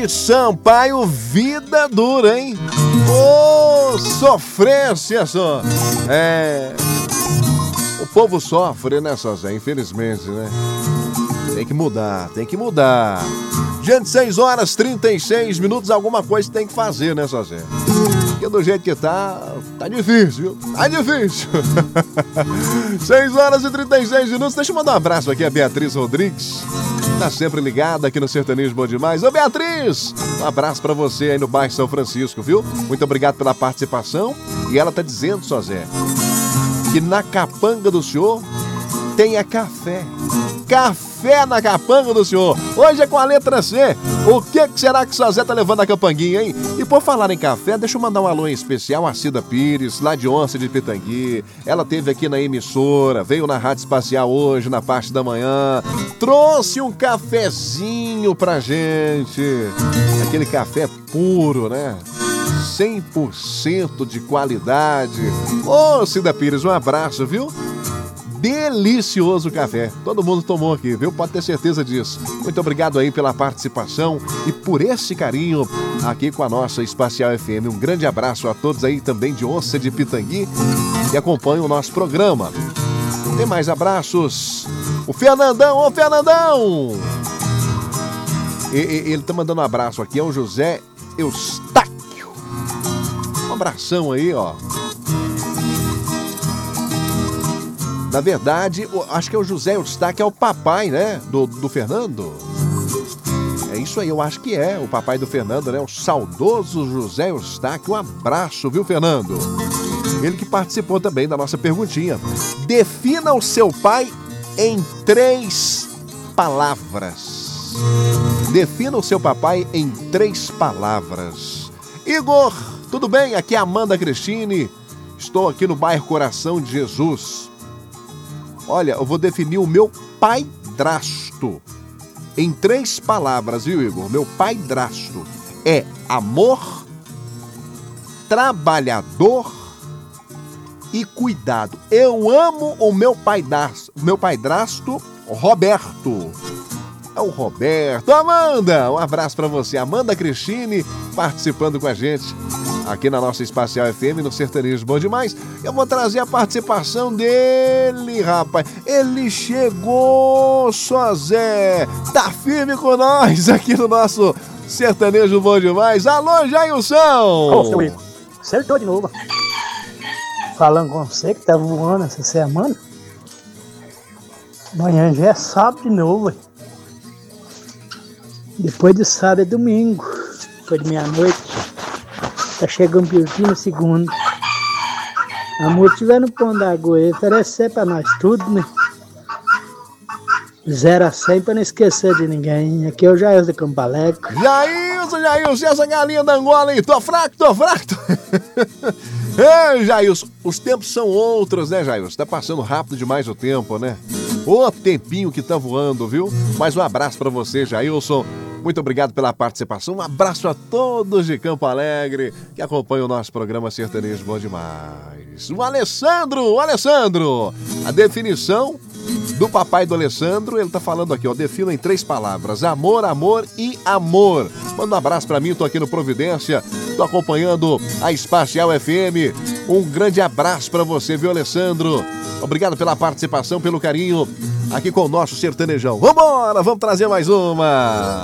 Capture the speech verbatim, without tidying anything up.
Sampaio, vida dura, hein? Ô, oh, sofrência só. É. O povo sofre, né, Sozé? Infelizmente, né? Tem que mudar, tem que mudar. Gente, seis horas e trinta e seis minutos, alguma coisa tem que fazer, né, Sozé? Porque do jeito que tá, tá difícil, viu? Tá difícil. seis horas e trinta e seis minutos. Deixa eu mandar um abraço aqui a Beatriz Rodrigues. Tá sempre ligada aqui no Sertanejo Bom Demais. Ô, Beatriz, um abraço pra você aí no bairro São Francisco, viu? Muito obrigado pela participação. E ela tá dizendo, Sozé, que na capanga do senhor tenha café. Café na capanga do senhor. Hoje é com a letra C. O que, que será que Sozé tá levando a capanguinha, hein? E por falar em café, deixa eu mandar um alô em especial a Cida Pires, lá de Onça de Pitangui. Ela esteve aqui na emissora, veio na Rádio Espacial hoje, na parte da manhã. Trouxe um cafezinho pra gente. Aquele café puro, né? cem por cento de qualidade. Ô, Cida Pires, um abraço, viu? Delicioso café. Todo mundo tomou aqui, viu? Pode ter certeza disso. Muito obrigado aí pela participação e por esse carinho aqui com a nossa Espacial F M. Um grande abraço a todos aí também de Onça de Pitangui que acompanham o nosso programa. Tem mais abraços. O Fernandão, ô Fernandão! E, e, ele tá mandando um abraço aqui, é o José Eustáquio. Um abração aí, ó. Na verdade, acho que é o José Eustáquio, é o papai, né, do, do Fernando. É isso aí, eu acho que é o papai do Fernando, né, o saudoso José Eustáquio. Um abraço, viu, Fernando? Ele que participou também da nossa perguntinha. Defina o seu pai em três palavras. Defina o seu papai em três palavras. Igor, tudo bem? Aqui é a Amanda Cristine. Estou aqui no bairro Coração de Jesus. Olha, eu vou definir o meu paidrasto em três palavras, viu, Igor? Meu paidrasto é amor, trabalhador e cuidado. Eu amo o meu paidrasto, meu paidrasto, Roberto. É o Roberto. Amanda, um abraço pra você. Amanda Cristine participando com a gente aqui na nossa Espacial F M, no Sertanejo Bom Demais. Eu vou trazer a participação dele, rapaz. Ele chegou, Sozé. Tá firme com nós aqui no nosso Sertanejo Bom Demais. Alô, Jailson! Ô, seu Igor, acertou de novo. Falando com você que tá voando essa semana. Amanhã já é sábado de novo, hein? Depois de sábado é domingo. Depois de meia-noite. Tá chegando pertinho no segundo. Amor, estiver no pão da água, oferecer pra nós tudo, né? Zero a cem pra não esquecer de ninguém. Aqui é o Jailson de Campo Alegre. Jailson, Jailson, essa galinha da Angola aí. Tô fraco, tô fraco. Ei, Jailson, os tempos são outros, né, Jailson? Tá passando rápido demais o tempo, né? O tempinho que tá voando, viu? Mais um abraço pra você, Jailson. Muito obrigado pela participação. Um abraço a todos de Campo Alegre que acompanham o nosso programa Sertanejo Bom Demais. O Alessandro, o Alessandro. A definição do papai do Alessandro, ele tá falando aqui, ó. Defina em três palavras: amor, amor e amor. Manda um abraço pra mim, eu tô aqui no Providência. Tô acompanhando a Espacial F M. Um grande abraço pra você, viu, Alessandro? Obrigado pela participação, pelo carinho aqui com o nosso sertanejão. Vambora, vamos trazer mais uma.